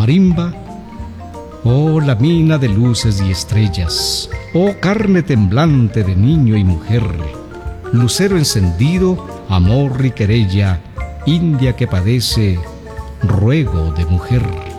marimba. Oh, la mina de luces y estrellas, oh, carne temblante de niño y mujer, lucero encendido, amor y querella, india que padece, ruego de mujer.